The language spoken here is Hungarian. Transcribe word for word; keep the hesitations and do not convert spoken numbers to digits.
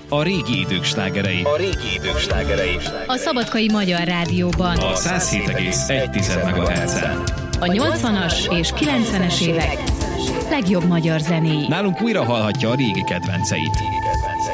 a régi idők slágerei. A régi idők slágerei. A Szabadkai Magyar Rádióban. A száz hét egész egy megahertzen. A nyolcvanas és kilencvenes évek legjobb magyar zenéi. Nálunk újra hallhatja a régi kedvenceit.